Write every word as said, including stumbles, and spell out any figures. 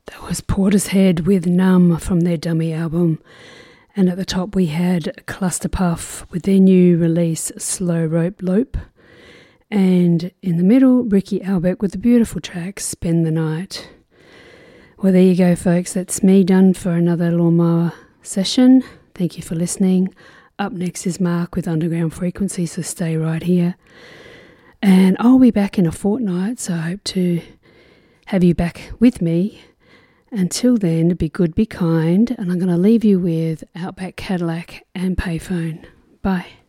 That was Portishead with Numb from their Dummy album. And at the top we had Clusterpuff with their new release Slow Rope Lope. And in the middle, Ricky Albert with the beautiful track Spend the Night. Well, there you go, folks. That's me done for another Lawnmower session. Thank you for listening. Up next is Mark with Underground Frequency, so stay right here. And I'll be back in a fortnight, so I hope to have you back with me. Until then, be good, be kind, and I'm going to leave you with Outback Cadillac and Payphone. Bye.